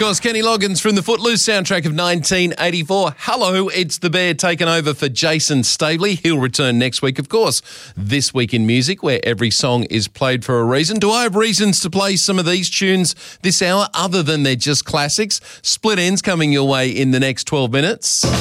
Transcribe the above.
course, Kenny Loggins from the Footloose soundtrack of 1984. Hello, it's the Bear taking over for Jason Staveley. He'll return next week, of course. This Week in Music, where every song is played for a reason. Do I have reasons to play some of these tunes this hour other than they're just classics? Split Ends coming your way in the next 12 minutes.